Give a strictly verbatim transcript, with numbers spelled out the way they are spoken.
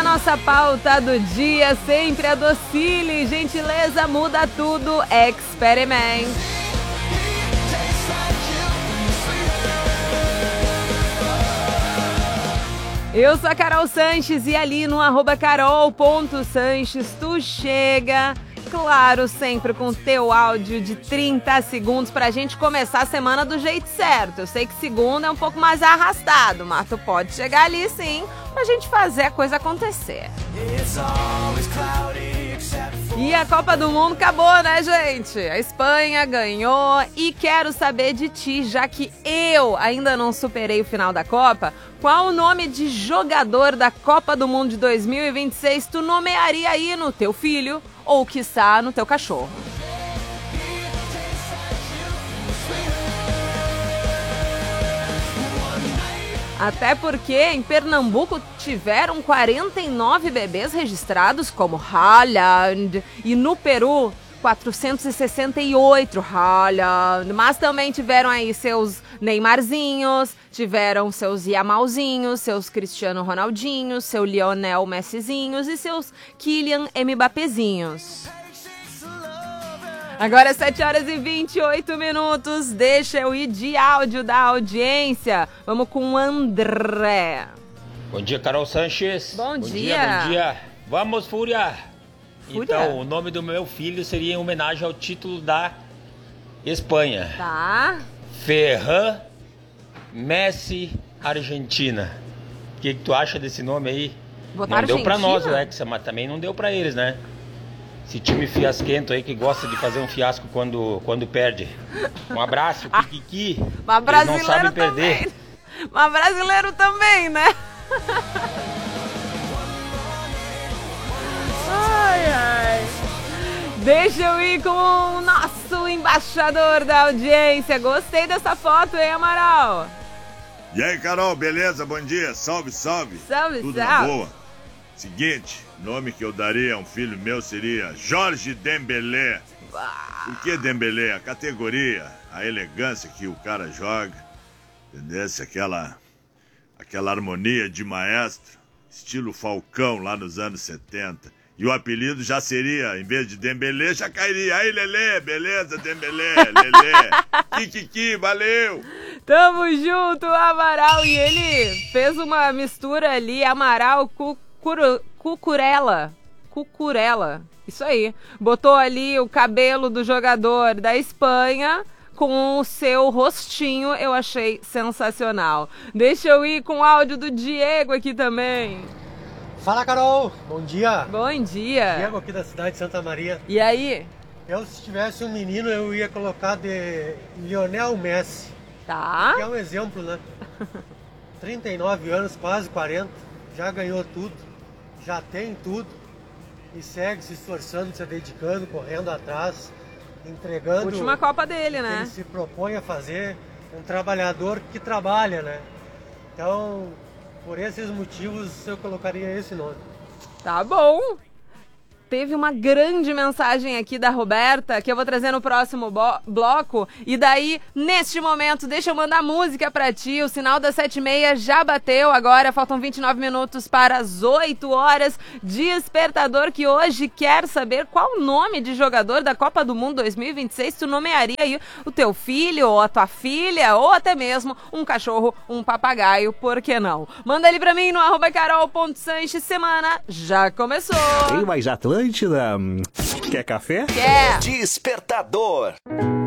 a nossa pauta do dia, sempre a Docile, gentileza muda tudo, Experiment. Eu sou a Carol Sanches e ali no arroba carol ponto sanches tu chega, claro, sempre com teu áudio de trinta segundos pra gente começar a semana do jeito certo. Eu sei que segunda é um pouco mais arrastado, mas tu pode chegar ali sim pra gente fazer a coisa acontecer. E a Copa do Mundo acabou, né, gente? A Espanha ganhou e quero saber de ti, já que eu ainda não superei o final da Copa, qual o nome de jogador da Copa do Mundo de dois mil e vinte e seis tu nomearia aí no teu filho ou, quiçá, no teu cachorro? Até porque em Pernambuco tiveram quarenta e nove bebês registrados como Haaland e no Peru quatrocentos e sessenta e oito Haaland, mas também tiveram aí seus Neymarzinhos, tiveram seus Yamalzinhos, seus Cristiano Ronaldinhos, seu Lionel Messizinhos e seus Kylian Mbappezinhos. Agora é sete horas e vinte e oito minutos, deixa eu ir de áudio da audiência. Vamos com o André. Bom dia, Carol Sanches. Bom, bom dia. dia. Bom dia, Vamos, Fúria. Fúria. Então, o nome do meu filho seria em homenagem ao título da Espanha. Tá. Ferran Messi Argentina. O que, que tu acha desse nome aí? Botar não deu pra Argentina? nós, o Hexa, mas também não deu pra eles, né? Esse time fiasquento aí que gosta de fazer um fiasco quando, quando perde. Um abraço, Kikiki. Mas brasileiro Eles não sabem perder. também. Mas brasileiro também, né? Ai, ai. Deixa eu ir com o nosso embaixador da audiência. Gostei dessa foto, hein, Amaral? E aí, Carol, beleza? Bom dia. Salve, salve. Salve, Tudo salve. na boa. Seguinte, nome que eu daria a um filho meu seria Jorge Dembélé. Por que Dembélé? A categoria, a elegância que o cara joga, entendeu? Aquela, aquela harmonia de maestro, estilo Falcão lá nos anos setenta. E o apelido já seria, em vez de Dembélé, já cairia. Aí, Lelê, beleza, Dembélé, Lelê. Kikiki, valeu. Tamo junto, Amaral. E ele fez uma mistura ali, Amaral com Curu, cucurela, cucurela, isso aí. Botou ali o cabelo do jogador da Espanha com o seu rostinho, eu achei sensacional. Deixa eu ir com o áudio do Diego aqui também. Fala, Carol, bom dia. Bom dia. Diego aqui da cidade de Santa Maria. E aí? Eu, se tivesse um menino, eu ia colocar de Lionel Messi. Tá. Que é um exemplo, né? trinta e nove anos, quase quarenta, já ganhou tudo. Já tem tudo e segue se esforçando, se dedicando, correndo atrás, entregando. Última Copa dele, o que né? ele se propõe a fazer, um trabalhador que trabalha, né? Então, por esses motivos, eu colocaria esse nome. Tá bom. Teve uma grande mensagem aqui da Roberta, que eu vou trazer no próximo bloco. E daí, neste momento, deixa eu mandar música pra ti. O sinal das sete e meia já bateu. Agora faltam vinte e nove minutos para as oito horas. Despertador que hoje quer saber qual o nome de jogador da Copa do Mundo dois mil e vinte e seis tu nomearia aí o teu filho, ou a tua filha, ou até mesmo um cachorro, um papagaio, por que não? Manda ali pra mim no arroba carol ponto sanches. Semana já começou. Tem mais Atlântida? Quer café? Quer. Despertador.